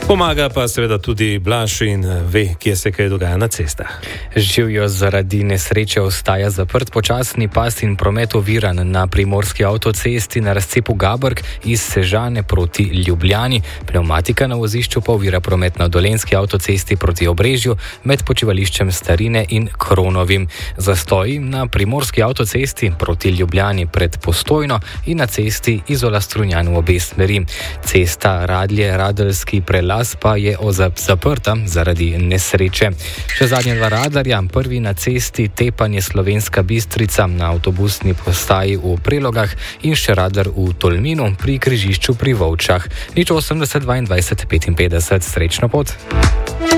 Pomaga pa seveda tudi Blaž in ve, kje se kaj dogaja na cestah. Živjo zaradi nesreče ostaja zaprt počasni pas in promet oviran na primorski avtocesti na razcepu Gabrk iz Sežane proti Ljubljani. Pnevmatika na vozišču pa ovira promet na dolenjski avtocesti proti Obrežju med počivališčem Starine in Kronovim. Zastoji na primorski avtocesti proti Ljubljani pred Postojno in na cesti Izola-Strunjan v obe smeri. Cesta Radlje-Radeljski prelaz pa je zaprta zaradi nesreče. Še zadnja dva radarja, prvi na cesti Tepanje Slovenska Bistrica na avtobusni postaji v Prelogah in še radar v Tolminu pri križišču pri Volčah. 080 22 55, srečno pot.